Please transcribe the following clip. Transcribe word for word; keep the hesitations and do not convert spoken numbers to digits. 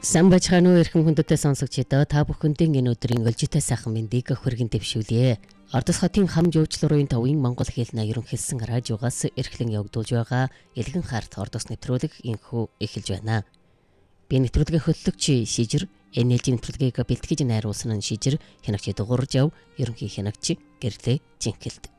Сан бачхааны эрхэм хүндэтэй сонсогчдоо та бүхэндээ энэ өдрийн өлжитэй сайхан мэндийг хүргэн дэвшүүлье. Ардас хотын хам жуулчлалын төвийн Монгол хэлний ерөнхийлсөн радиогоос эрхлэн явагдуулж байгаа Илгэн харт ордос нэвтрүүлэг инхүү эхэлж байна. Би нэвтрүүлгийн хөтлөгч Шижир, энэ ээлжийн нэвтрүүлгийг бэлтгэж найруулсан нь Шижир, хянагч дугуурж яв, ерөнхий хянагч Гэрлээ Жинхэлд.